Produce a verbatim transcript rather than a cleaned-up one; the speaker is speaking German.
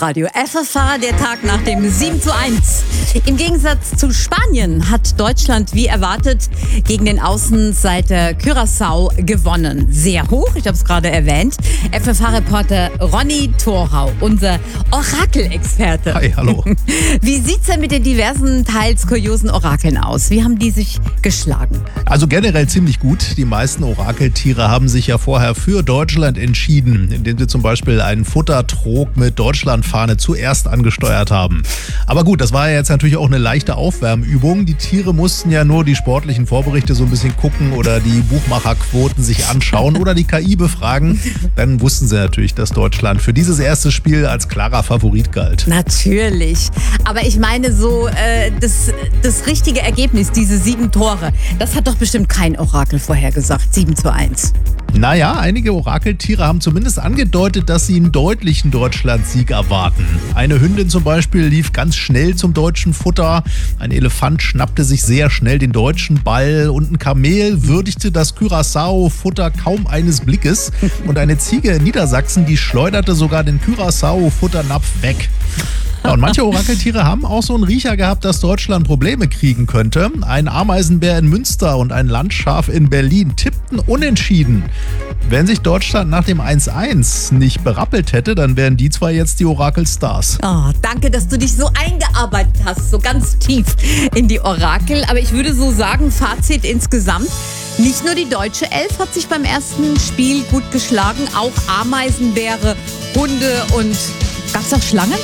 Hitradio F F H, der Tag nach dem sieben zu eins. Im Gegensatz zu Spanien hat Deutschland wie erwartet gegen den Außenseiter Curaçao gewonnen. Sehr hoch, ich habe es gerade erwähnt. F F H-Reporter Ronny Thorau, unser Orakelexperte. Hi, hallo. Wie sieht's denn mit den diversen, teils kuriosen Orakeln aus? Wie haben die sich geschlagen? Also generell ziemlich gut. Die meisten Orakeltiere haben sich ja vorher für Deutschland entschieden, indem sie zum Beispiel einen Futtertrog mit Deutschlandfahne zuerst angesteuert haben. Aber gut, das war ja jetzt natürlich auch eine leichte Aufwärmübung. Die Tiere mussten ja nur die sportlichen Vorberichte so ein bisschen gucken oder die Buchmacherquoten sich anschauen oder die K I befragen. Dann wussten sie natürlich, dass Deutschland für dieses erste Spiel als klarer Favorit galt. Natürlich. Aber ich meine so, äh, das, das richtige Ergebnis, diese sieben Tore, das hat doch bestimmt kein Orakel vorhergesagt. sieben zu eins. Naja, einige Orakeltiere haben zumindest angedeutet, dass sie einen deutlichen Deutschlandsieg erwarten. Eine Hündin zum Beispiel lief ganz schnell zum deutschen Futter, ein Elefant schnappte sich sehr schnell den deutschen Ball und ein Kamel würdigte das Curaçao-Futter kaum eines Blickes und eine Ziege in Niedersachsen, die schleuderte sogar den Curaçao-Futternapf weg. Ja, und manche Orakeltiere haben auch so einen Riecher gehabt, dass Deutschland Probleme kriegen könnte. Ein Ameisenbär in Münster und ein Landschaf in Berlin tippten unentschieden. Wenn sich Deutschland nach dem eins eins nicht berappelt hätte, dann wären die zwei jetzt die Orakelstars. Oh, danke, dass du dich so eingearbeitet hast, so ganz tief in die Orakel. Aber ich würde so sagen, Fazit insgesamt, nicht nur die deutsche Elf hat sich beim ersten Spiel gut geschlagen, auch Ameisenbäre, Hunde und gab's auch Schlangen?